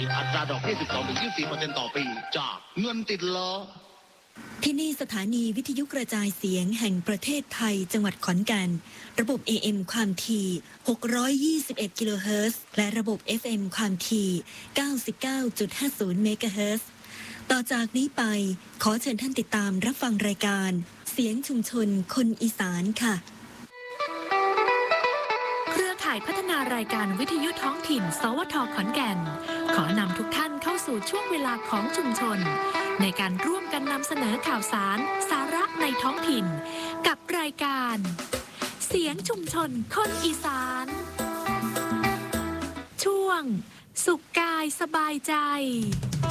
อัตราดอกเบี้ย 12-24% ต่อปี จากเงินติดล้อที่นี่สถานีวิทยุกระจายเสียงแห่งประเทศไทยจังหวัดขอนแก่นระบบ AM ความถี่621กิโลเฮิรตซ์และระบบ FM ความถี่99.50เมกะเฮิรตซ์ต่อจากนี้ไปขอเชิญท่านติดตามรับฟังรายการเสียงชุมชนคนอีสานค่ะเครือข่ายพัฒนารายการวิทยุท้องถิ่นสวท.ขอนแก่นขอนำทุกท่านเข้าสู่ช่วงเวลาของชุมชนในการร่วมกันนำเสนอข่าวสารสาระในท้องถิ่นกับรายการเสียงชุมชนคนอีสานช่วงสุขกายสบายใจ